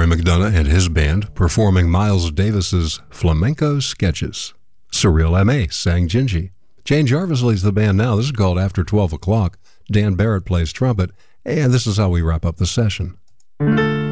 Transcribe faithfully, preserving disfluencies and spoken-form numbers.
Roy McDonough and his band performing Miles Davis's Flamenco Sketches. Surreal M A sang Gingy. Jane Jarvis leads the band now. This is called After twelve o'clock. Dan Barrett plays trumpet, and this is how we wrap up the session.